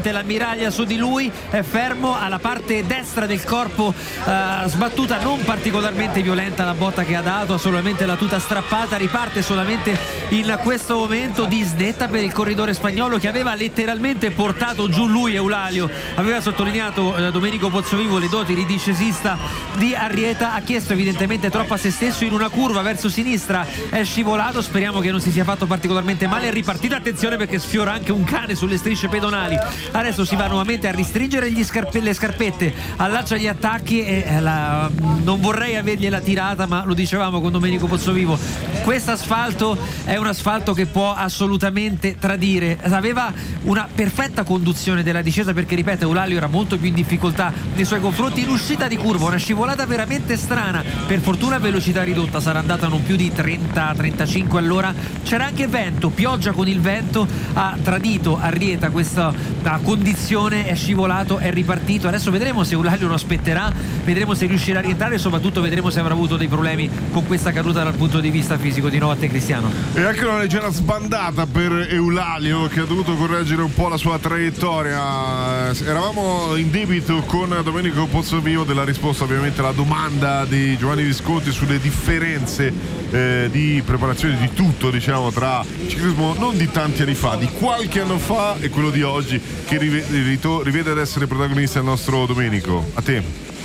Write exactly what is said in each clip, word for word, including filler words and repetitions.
mette l'ammiraglia su di lui, è fermo alla parte destra del corpo, eh, sbattuta non particolarmente violenta la botta che ha dato, ha solamente la tuta strappata, riparte solamente in questo momento di snetta per il corridore spagnolo che aveva letteralmente portato giù lui. Eulalio aveva sottolineato eh, Domenico Pozzovivo le doti di discesista di Arrieta, ha chiesto evidentemente troppo a se stesso in una curva verso sinistra, è scivolato, speriamo che non si sia fatto particolarmente male, è ripartito, attenzione perché sfiora anche un cane sulle strisce pedonali, adesso si va nuovamente a ristringere gli scarpe, le scarpette, allaccia gli attacchi e eh, la, non vorrei avergliela tirata, ma lo dicevamo con Domenico Pozzovivo, questo asfalto è un asfalto che può assolutamente tradire, aveva una perfetta conduzione della discesa perché ripeto Eulalio era molto più in difficoltà nei suoi confronti in uscita di curva, una scivolata veramente strana, per fortuna velocità ridotta, sarà andata non più di trenta trentacinque all'ora, c'era anche vento, pioggia con il vento ha tradito Arrieta questa condizione, è scivolato, è ripartito, adesso vedremo se Eulalio lo aspetterà, vedremo se riuscirà a rientrare e soprattutto vedremo se avrà avuto dei problemi con questa caduta dal punto di vista fisico. Di nuovo a te Cristiano. E anche una leggera sbandata per Eulalio che ha dovuto correggere un po' la sua traiettoria. Eravamo in debito con Domenico Pozzovivo della risposta ovviamente alla domanda di Giovanni Visconti sulle differenze eh, di preparazione di tutto, diciamo, tra ciclismo non di tanti anni fa, di qualche anno fa e quello di oggi che rivede, rivede ad essere protagonista il nostro Domenico. A te.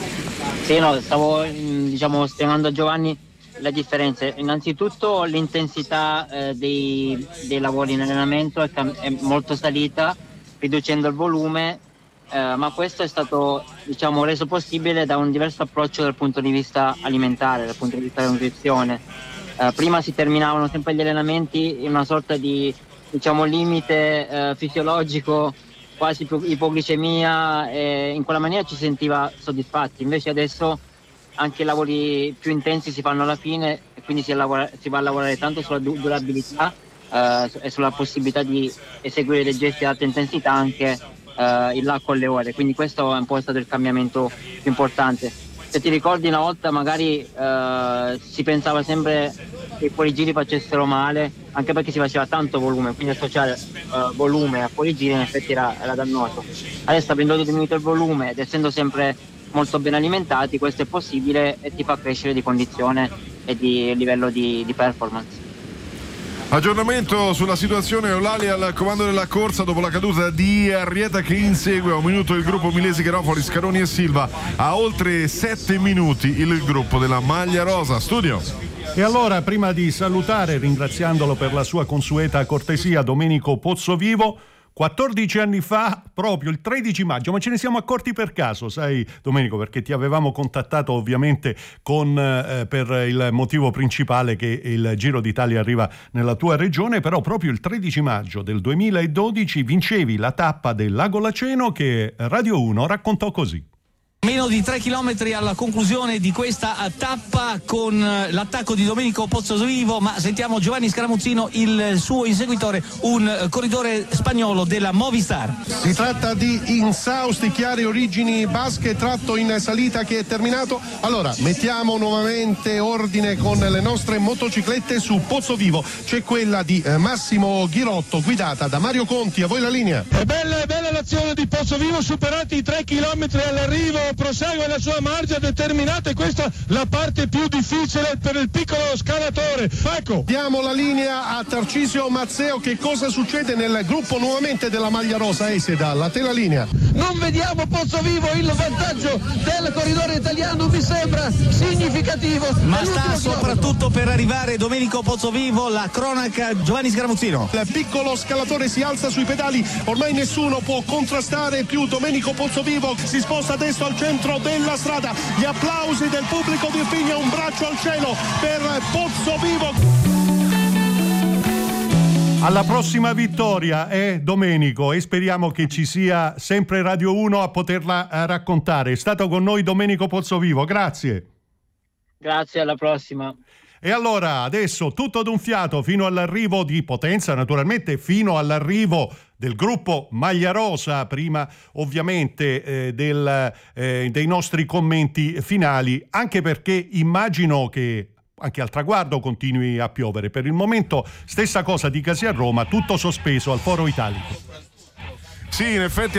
Sì, no, stavo diciamo spiegando a Giovanni le differenze. Innanzitutto l'intensità eh, dei, dei lavori in allenamento è, è molto salita, riducendo il volume, eh, ma questo è stato diciamo reso possibile da un diverso approccio dal punto di vista alimentare, dal punto di vista della nutrizione. Eh, prima si terminavano sempre gli allenamenti in una sorta di diciamo limite eh, fisiologico, quasi ipoglicemia, e in quella maniera ci si sentiva soddisfatti. Invece adesso anche i lavori più intensi si fanno alla fine e quindi si, lavora, si va a lavorare tanto sulla durabilità eh, e sulla possibilità di eseguire dei gesti ad alta intensità anche eh, in là con le ore, quindi questo è un po' stato il cambiamento più importante. Se ti ricordi una volta magari eh, si pensava sempre che i fuorigiri facessero male, anche perché si faceva tanto volume, quindi associare eh, volume a fuorigiri in effetti era, era dannoso. Adesso avendo diminuito il volume ed essendo sempre molto ben alimentati, questo è possibile e ti fa crescere di condizione e di livello di, di performance. Aggiornamento sulla situazione, Eulalia al comando della corsa dopo la caduta di Arrieta che insegue a un minuto il gruppo Milesi, Garofoli, Scaroni e Silva, a oltre sette minuti il gruppo della maglia rosa. Studio. E allora, prima di salutare, ringraziandolo per la sua consueta cortesia, Domenico Pozzovivo, quattordici anni fa, proprio il tredici maggio, ma ce ne siamo accorti per caso, sai Domenico, perché ti avevamo contattato ovviamente con, eh, per il motivo principale che il Giro d'Italia arriva nella tua regione, però proprio il tredici maggio del duemiladodici vincevi la tappa del Lago Laceno che Radio uno raccontò così. Meno di tre chilometri alla conclusione di questa tappa con l'attacco di Domenico Pozzovivo, ma sentiamo Giovanni Scaramuzzino, il suo inseguitore, un corridore spagnolo della Movistar. Si tratta di insausti chiari origini basche, tratto in salita che è terminato. Allora, mettiamo nuovamente ordine con le nostre motociclette su Pozzovivo. C'è quella di Massimo Ghirotto, guidata da Mario Conti. A voi la linea. È bella, è bella l'azione di Pozzovivo, superati i tre chilometri all'arrivo. Prosegue la sua marcia determinata e questa la parte più difficile per il piccolo scalatore. Ecco. Diamo la linea a Tarcisio Mazzeo. Che cosa succede nel gruppo nuovamente della maglia rosa? Esedal, a te la linea. Non vediamo Pozzovivo, il vantaggio del corridore italiano mi sembra significativo. Ma sta soprattutto per arrivare Domenico Pozzovivo, la cronaca Giovanni Scaramuzzino. Il piccolo scalatore si alza sui pedali, ormai nessuno può contrastare più Domenico Pozzovivo, si sposta adesso al centro della strada, gli applausi del pubblico di Irpinia, un braccio al cielo per Pozzovivo. Alla prossima vittoria, eh, Domenico, e speriamo che ci sia sempre Radio uno a poterla eh, raccontare. È stato con noi Domenico Pozzovivo, grazie. Grazie, alla prossima. E allora, adesso tutto d'un fiato fino all'arrivo di Potenza, naturalmente fino all'arrivo del gruppo Maglia Rosa, prima ovviamente eh, del, eh, dei nostri commenti finali, anche perché immagino che anche al traguardo continui a piovere. Per il momento stessa cosa dicasi a Roma, tutto sospeso al Foro Italico. Sì, in effetti